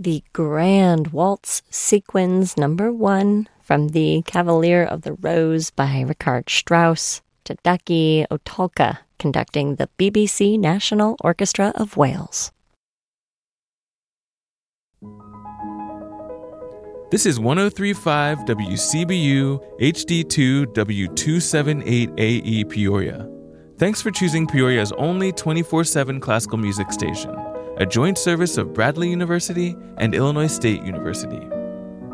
the Grand Waltz Sequence No. 1 from the Cavalier of the Rose by Richard Strauss, Tadaki Otulka conducting the BBC National Orchestra of Wales. This is 103.5 WCBU HD2 W278AE Peoria. Thanks for choosing Peoria's only 24/7 classical music station, a joint service of Bradley University and Illinois State University.